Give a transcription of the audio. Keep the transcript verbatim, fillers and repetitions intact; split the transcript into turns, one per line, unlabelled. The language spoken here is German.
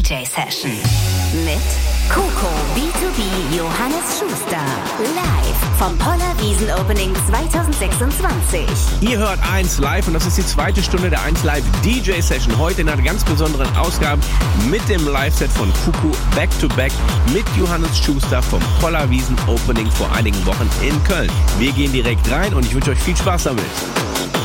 J Session mit Coco B zwei B Johannes Schuster. Live vom Poller Wiesn Opening zwanzig sechsundzwanzig.
Ihr hört eins Live und das ist die zweite Stunde der eins Live D J Session. Heute in einer ganz besonderen Ausgabe mit dem Live-Set von Kuku Back to Back mit Johannes Schuster vom Poller Wiesn Opening vor einigen Wochen in Köln. Wir gehen direkt rein und ich wünsche euch viel Spaß damit.